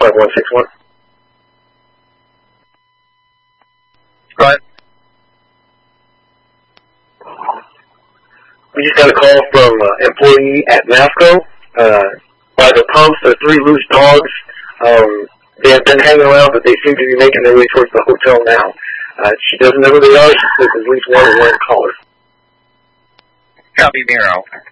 5161. Go ahead. We just got a call from an employee at NAFCO. By the pumps, there are 3 loose dogs. They have been hanging around, but they seem to be making their way towards the hotel now. She doesn't know who they are. She says at least one is wearing a collar. Copy, Miro.